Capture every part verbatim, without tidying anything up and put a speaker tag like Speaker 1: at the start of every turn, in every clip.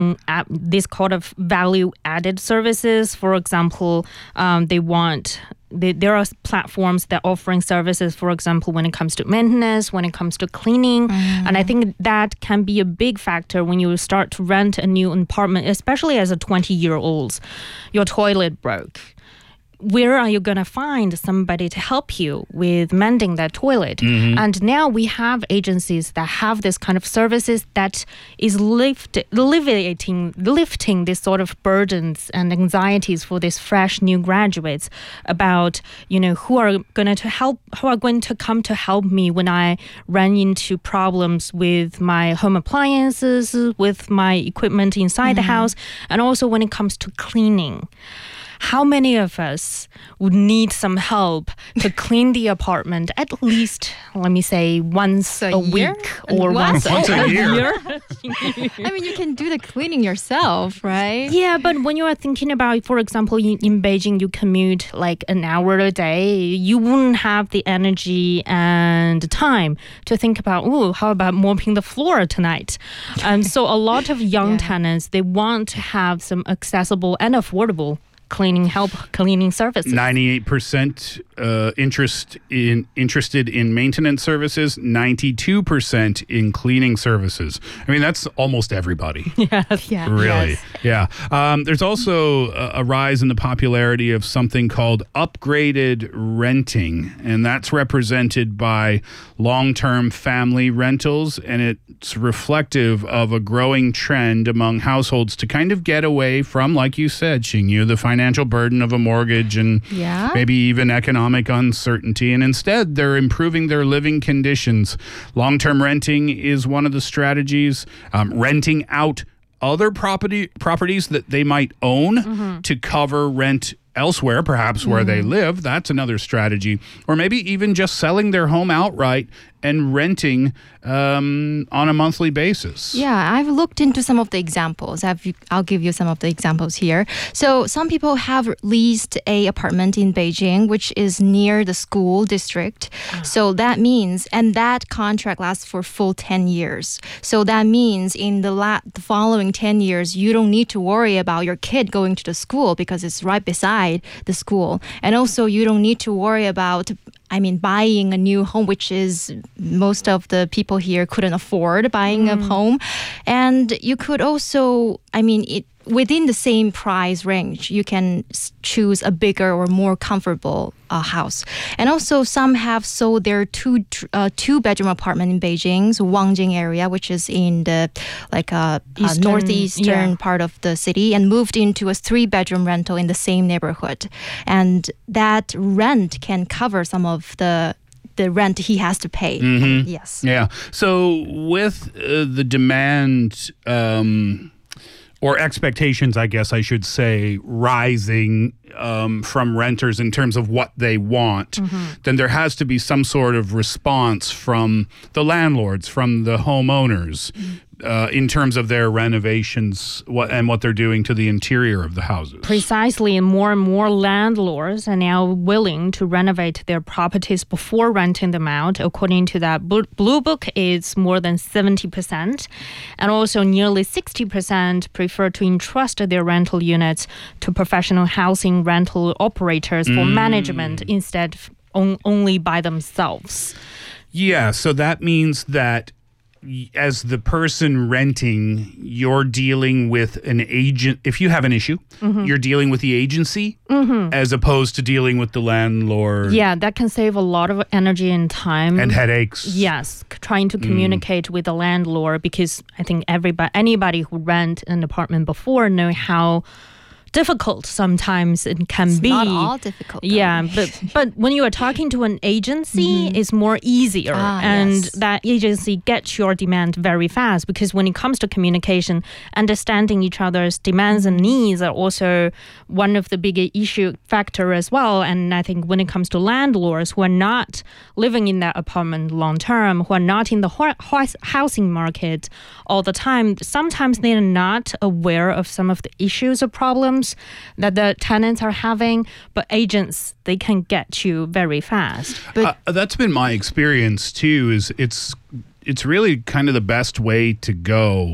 Speaker 1: mm, at this kind of value-added services. For example, um, they want... They, there are platforms that are offering services, for example, when it comes to maintenance, when it comes to cleaning. Mm. And I think that can be a big factor when you start to rent a new apartment, especially as a twenty-year-old. Your toilet broke. Where are you going to find somebody to help you with mending that toilet? Mm-hmm. And now we have agencies that have this kind of services that is lift, alleviating, lifting this sort of burdens and anxieties for these fresh new graduates about, you know, who are going to help, who are going to come to help me when I run into problems with my home appliances, with my equipment inside mm-hmm. the house, and also when it comes to cleaning. How many of us would need some help to clean the apartment at least, let me say, once a,
Speaker 2: a
Speaker 1: week or once,
Speaker 3: once a year?
Speaker 2: I mean, you can do the cleaning yourself, right?
Speaker 1: Yeah, but when you are thinking about, for example, in, in Beijing, you commute like an hour a day, you wouldn't have the energy and time to think about, oh, how about mopping the floor tonight? And so a lot of young yeah. tenants, they want to have some accessible and affordable cleaning help cleaning services.
Speaker 3: ninety-eight percent uh, interest in interested in maintenance services, ninety-two percent in cleaning services. I mean, that's almost everybody.
Speaker 1: Yes.
Speaker 2: Yeah.
Speaker 3: Really?
Speaker 2: Yes.
Speaker 3: Yeah. Um, there's also a, a rise in the popularity of something called upgraded renting, and that's represented by long-term family rentals, and it's reflective of a growing trend among households to kind of get away from, like you said, Xingyu, the financial financial burden of a mortgage and
Speaker 2: yeah.
Speaker 3: maybe even economic uncertainty. And instead, they're improving their living conditions. Long-term renting is one of the strategies. Um, renting out other property properties that they might own mm-hmm. to cover rent elsewhere, perhaps where mm. they live. That's another strategy. Or maybe even just selling their home outright and renting um, on a monthly basis.
Speaker 2: Yeah, I've looked into some of the examples. I've, I'll give you some of the examples here. So some people have leased a apartment in Beijing, which is near the school district. Oh. So that means, and that contract lasts for full ten years. So that means in the, la- the following ten years, you don't need to worry about your kid going to the school because it's right beside the school. And also you don't need to worry about I mean, buying a new home, which is most of the people here couldn't afford buying mm. a home. And you could also, I mean, it, within the same price range, you can choose a bigger or more comfortable uh, house. And also some have sold their two uh, two bedroom apartment in Beijing's Wangjing area, which is in the like uh, uh, northeastern yeah. part of the city, and moved into a three bedroom rental in the same neighborhood. And that rent can cover some of the the rent he has to pay.
Speaker 3: Mm-hmm.
Speaker 2: Yes.
Speaker 3: Yeah. So with uh, the demand um or expectations, I guess I should say, rising um, from renters in terms of what they want, mm-hmm. then there has to be some sort of response from the landlords, from the homeowners, mm-hmm. uh, in terms of their renovations what, and what they're doing to the interior of the houses.
Speaker 1: Precisely, and more and more landlords are now willing to renovate their properties before renting them out. According to that Blue Book, it's more than seventy percent. And also nearly sixty percent prefer to entrust their rental units to professional housing rental operators for mm. management instead of on, only by themselves.
Speaker 3: Yeah, so that means that as the person renting, you're dealing with an agent. If you have an issue, mm-hmm. you're dealing with the agency mm-hmm. as opposed to dealing with the landlord.
Speaker 1: Yeah, that can save a lot of energy and time.
Speaker 3: And headaches.
Speaker 1: Yes, trying to communicate mm. with the landlord, because I think everybody, anybody who rent an apartment before know how difficult sometimes it can
Speaker 2: it's
Speaker 1: be.
Speaker 2: Not all difficult. Though.
Speaker 1: Yeah, but but when you are talking to an agency, mm-hmm. it's more easier,
Speaker 2: ah,
Speaker 1: and
Speaker 2: yes.
Speaker 1: that agency gets your demand very fast, because when it comes to communication, understanding each other's demands and needs are also one of the big issue factor as well. And I think when it comes to landlords who are not living in that apartment long term, who are not in the ho- ho- housing market all the time, sometimes they are not aware of some of the issues or problems that the tenants are having, but agents, they can get you very fast.
Speaker 3: But uh, that's been my experience too, is it's it's really kind of the best way to go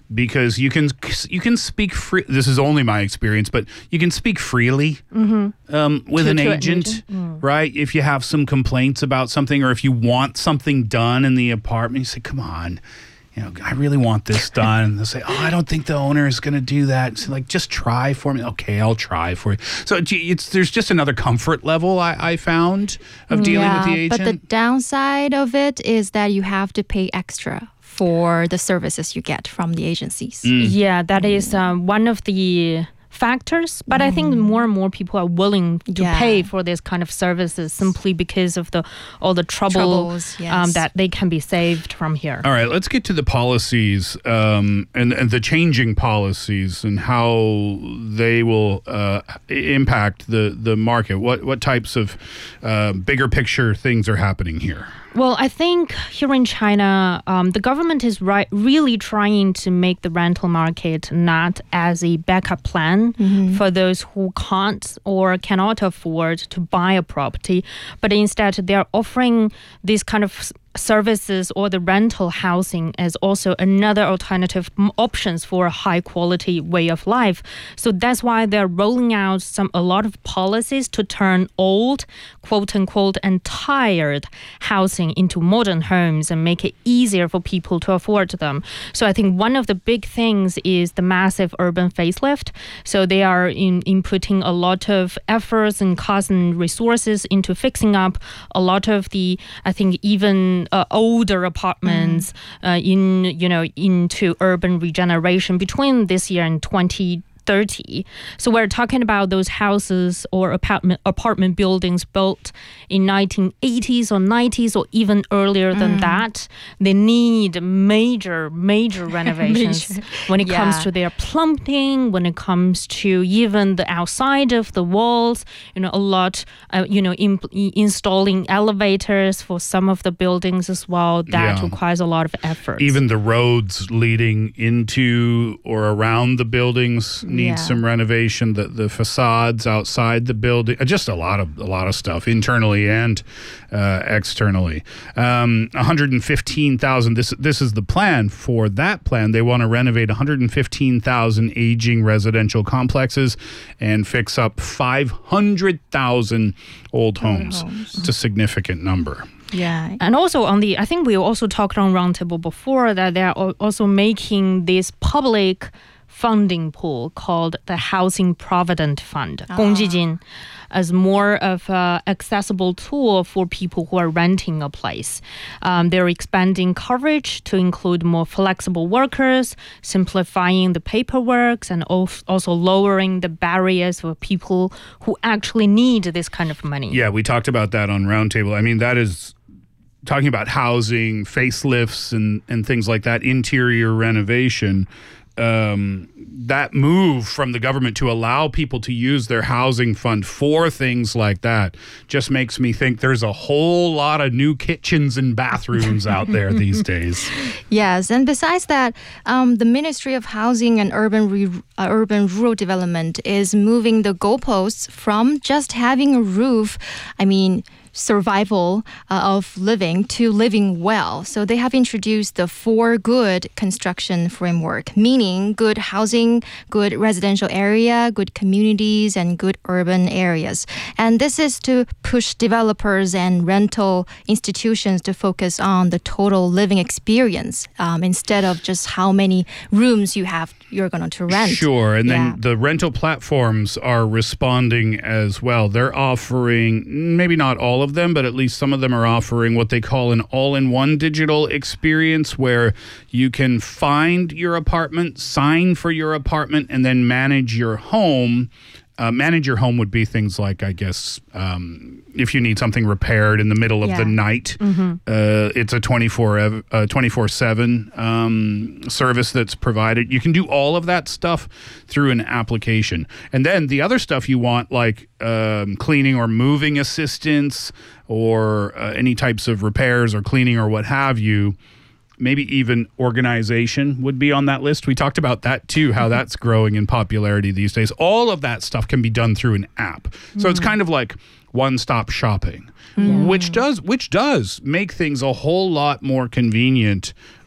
Speaker 3: because you can you can speak free. This is only my experience, but you can speak freely
Speaker 1: Mm-hmm.
Speaker 3: um, with
Speaker 1: To-
Speaker 3: an
Speaker 1: to an
Speaker 3: agent,
Speaker 1: agent. Mm.
Speaker 3: right? If you have some complaints about something, or if you want something done in the apartment, you say, "Come on, you know, I really want this done." And they'll say, "Oh, I don't think the owner is going to do that." So like, just try for me. Okay, I'll try for you. So gee, it's there's just another comfort level I, I found of dealing with the
Speaker 2: Yeah,
Speaker 3: agent.
Speaker 2: but the downside of it is that you have to pay extra for the services you get from the agencies.
Speaker 3: Mm.
Speaker 1: Yeah, that is um, one of the factors, but I think more and more people are willing to
Speaker 2: Yeah.
Speaker 1: pay for this kind of services simply because of the all the trouble
Speaker 2: Troubles, yes.
Speaker 1: um, that they can be saved from here.
Speaker 3: All right, let's get to the policies um, and, and the changing policies and how they will uh, impact the, the market. What what types of uh, bigger picture things are happening here?
Speaker 1: Well, I think here in China, um, the government is right, really trying to make the rental market not as a backup plan for those who can't or cannot afford to buy a property, but instead they're offering these kind of s- services or the rental housing as also another alternative m- options for a high quality way of life. So that's why they're rolling out some a lot of policies to turn old, quote unquote, and tired housing into modern homes and make it easier for people to afford them. So I think one of the big things is the massive urban facelift. So they are in, inputting a lot of efforts and costs and resources into fixing up a lot of the, I think, even uh, older apartments uh, in, you know, into urban regeneration between this year and twenty thirty. So we're talking about those houses or apartment apartment buildings built in nineteen eighties or nineties or even earlier than that. They need major, major renovations
Speaker 2: Major.
Speaker 1: when it comes
Speaker 2: Yeah.
Speaker 1: to their plumbing, when it comes to even the outside of the walls. You know, a lot. Uh, you know, in, installing elevators for some of the buildings as well. That
Speaker 3: Yeah.
Speaker 1: requires a lot of effort.
Speaker 3: Even the roads leading into or around the buildings need
Speaker 1: Yeah.
Speaker 3: some renovation. The the facades outside the building, uh, just a lot of a lot of stuff internally and uh, externally. Um, one hundred fifteen thousand. This this is the plan for that plan. They want to renovate one hundred fifteen thousand aging residential complexes and fix up five hundred thousand old homes.
Speaker 2: homes.
Speaker 3: It's a significant number.
Speaker 2: Yeah.
Speaker 1: And also on the, I think we also talked on Roundtable before that they are al- also making this public funding pool called the Housing Provident Fund, 公积金, as more of an accessible tool for people who are renting a place. Um, they're expanding coverage to include more flexible workers, simplifying the paperwork, and al- also lowering the barriers for people who actually need this kind of money.
Speaker 3: Yeah, we talked about that on Roundtable. I mean, that is talking about housing, facelifts, and, and things like that, interior renovation. Um, that move from the government to allow people to use their housing fund for things like that just makes me think there's a whole lot of new kitchens and bathrooms out there these days.
Speaker 2: Yes, and besides that, um, the Ministry of Housing and Urban Re- uh, Urban Rural Development is moving the goalposts from just having a roof, I mean, survival uh, of living to living well. So they have introduced the four good construction framework, meaning good housing, good residential area, good communities, and good urban areas. And this is to push developers and rental institutions to focus on the total living experience um, instead of just how many rooms you have you're going to rent.
Speaker 3: Sure. And
Speaker 2: Yeah.
Speaker 3: then the rental platforms are responding as well. They're offering, maybe not all of them, but at least some of them are offering what they call an all-in-one digital experience where you can find your apartment, sign for your apartment, and then manage your home. Uh, manage your home would be things like, I guess, um, if you need something repaired in the middle of
Speaker 2: Yeah.
Speaker 3: the night, uh, it's a twenty-four ev- uh, twenty-four seven um, service that's provided. You can do all of that stuff through an application. And then the other stuff you want, like um, cleaning or moving assistance or uh, any types of repairs or cleaning or what have you, maybe even organization would be on that list. We talked about that too, how that's growing in popularity these days. All of that stuff can be done through an app. So it's kind of like one-stop shopping, which does which does make things a whole lot more convenient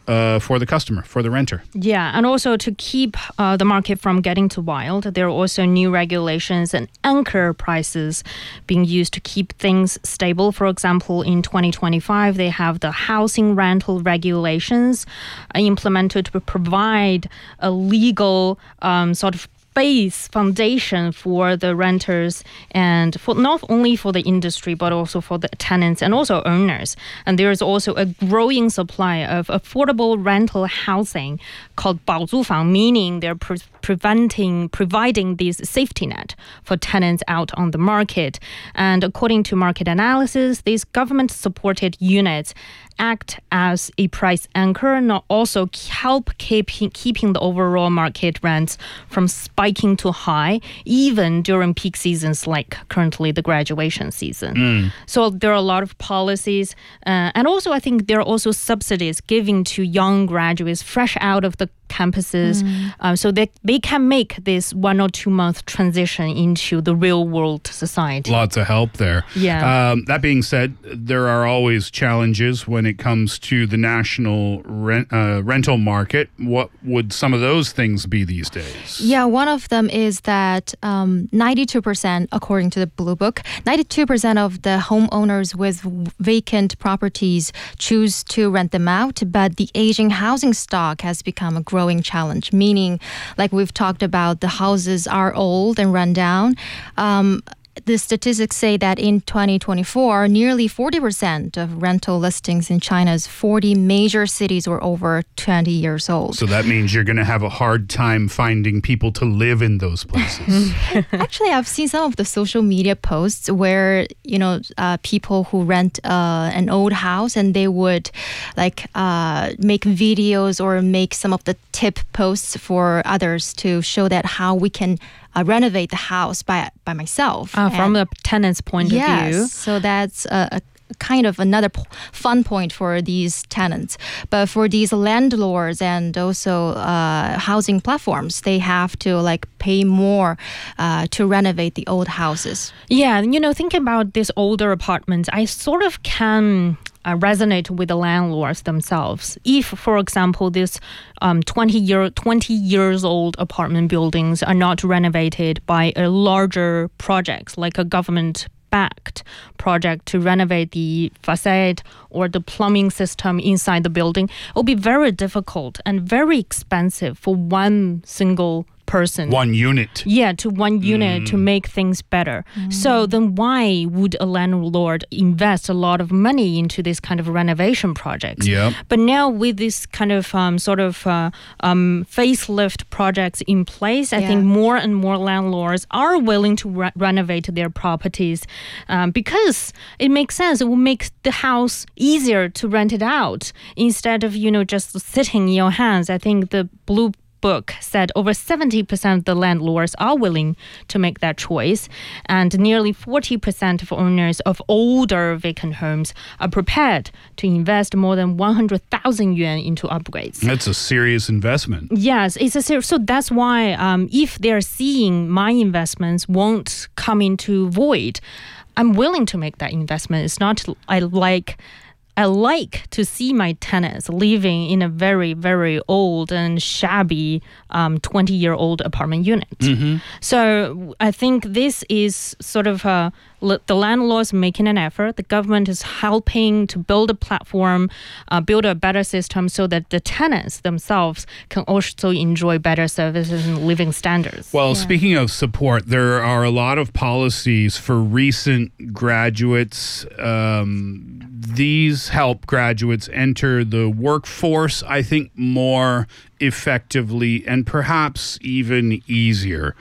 Speaker 3: uh, for the customer, for the renter.
Speaker 1: Yeah, and also to keep uh, the market from getting too wild, there are also new regulations and anchor prices being used to keep things stable. For example, in twenty twenty-five, they have the housing rental regulations uh, implemented to provide a legal um, sort of base foundation for the renters and for not only for the industry but also for the tenants and also owners. And there is also a growing supply of affordable rental housing called 保租房, meaning they're pre- preventing providing this safety net for tenants out on the market. And according to market analysis, these government supported units act as a price anchor and also help keeping keeping the overall market rents from spiking too high, even during peak seasons like currently the graduation season.
Speaker 3: Mm.
Speaker 1: So there are a lot of policies, uh, and also I think there are also subsidies given to young graduates fresh out of the campuses, mm. uh, so that they can make this one or two month transition into the real world society.
Speaker 3: Lots of help there.
Speaker 1: Yeah.
Speaker 3: Um, that being said, there are always challenges when it comes to the national rent, uh, rental market. What would some of those things be these days?
Speaker 2: Yeah, one of them is that um, ninety-two percent, according to the Blue Book, ninety-two percent of the homeowners with vacant properties choose to rent them out, but the aging housing stock has become a growing challenge, meaning, like we've talked about, the houses are old and run down. Um, The statistics say that in twenty twenty-four, nearly forty percent of rental listings in China's forty major cities were over twenty years old.
Speaker 3: So that means you're going to have a hard time finding people to live in those places.
Speaker 2: Actually, I've seen some of the social media posts where, you know, uh, people who rent uh, an old house and they would like uh, make videos or make some of the tip posts for others to show that how we can Uh, renovate the house by by myself.
Speaker 1: Uh, from the tenant's point
Speaker 2: yes,
Speaker 1: of view.
Speaker 2: So that's a, a kind of another p- fun point for these tenants. But for these landlords and also uh, housing platforms, they have to like pay more uh, to renovate the old houses.
Speaker 1: Yeah, you know, thinking about these older apartments, I sort of can Uh, resonate with the landlords themselves. If, for example, these um, twenty year twenty years old apartment buildings are not renovated by a larger project, like a government backed project to renovate the facade or the plumbing system inside the building, it will be very difficult and very expensive for one single person.
Speaker 3: One unit.
Speaker 1: Yeah, to one unit
Speaker 3: Mm.
Speaker 1: to make things better. So then why would a landlord invest a lot of money into this kind of renovation projects?
Speaker 3: Yep.
Speaker 1: But now with this kind of um, sort of uh, um, facelift projects in place, I
Speaker 2: Yeah.
Speaker 1: think more and more landlords are willing to re- renovate their properties um, because it makes sense. It will make the house easier to rent it out instead of, you know, just sitting in your hands. I think the Blue Book said over seventy percent of the landlords are willing to make that choice, and nearly forty percent of owners of older vacant homes are prepared to invest more than one hundred thousand yuan into upgrades.
Speaker 3: That's a serious investment.
Speaker 1: Yes, it's a serious. So that's why um, if they're seeing my investments won't come into void, I'm willing to make that investment. It's not I like. I like to see my tenants living in a very, very old and shabby um, twenty-year-old apartment unit.
Speaker 3: Mm-hmm.
Speaker 1: So I think this is sort of a, the landlords making an effort. The government is helping to build a platform, uh, build a better system so that the tenants themselves can also enjoy better services and living standards.
Speaker 3: Well, yeah. Speaking of support, there are a lot of policies for recent graduates. Um, these help graduates enter the workforce, I think, more effectively and perhaps even easier.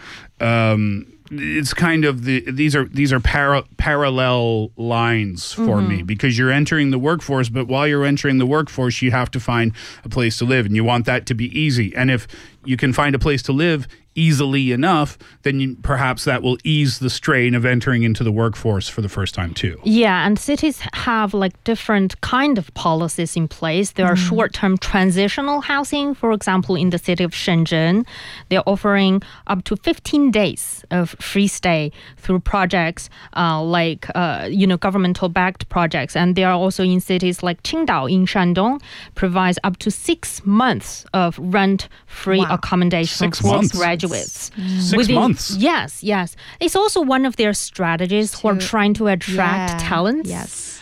Speaker 3: Um, it's kind of the these are these are para, parallel lines for mm-hmm. me, because you're entering the workforce, but while you're entering the workforce, you have to find a place to live, and you want that to be easy. And if you can find a place to live easily enough, then you, perhaps that will ease the strain of entering into the workforce for the first time too.
Speaker 1: Yeah, and cities have like different kind of policies in place. There are short-term transitional housing. For example, in the city of Shenzhen, they're offering up to fifteen days of free stay through projects uh, like, uh, you know, governmental-backed projects. And they are also in cities like Qingdao in Shandong, provides up to six months of rent-free
Speaker 2: Wow.
Speaker 1: accommodation
Speaker 3: Six
Speaker 1: for
Speaker 3: months?
Speaker 1: graduates.
Speaker 3: Six
Speaker 1: Within-
Speaker 3: months.
Speaker 1: Yes, yes. It's also one of their strategies for
Speaker 2: To-
Speaker 1: trying to attract
Speaker 2: Yeah.
Speaker 1: talents.
Speaker 2: Yes.